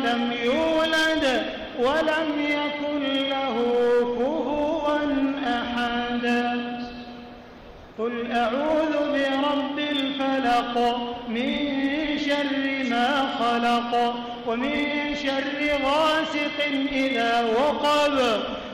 ولم يولد ولم يكن له كفوا أحد. قل أعوذ برب الفلق من شر ما خلق ومن شر غاسق إذا وقب